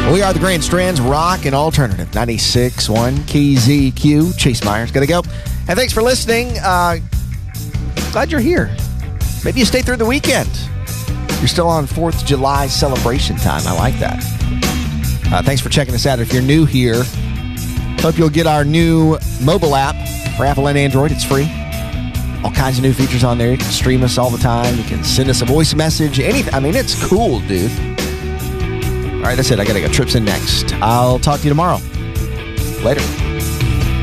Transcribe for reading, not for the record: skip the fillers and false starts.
We are the Grand Strands Rock and Alternative 96.1 KZQ. Chase Myers, gotta go. And thanks for listening. Glad you're here. Maybe you stay through the weekend. You're still on 4th of July celebration time. I like that. Thanks for checking us out. If you're new here, hope you'll get our new mobile app for Apple and Android. It's free. All kinds of new features on there. You can stream us all the time. You can send us a voice message. Anything. I mean, it's cool, dude. All right, that's it. I got to go. Trips in next. I'll talk to you tomorrow. Later.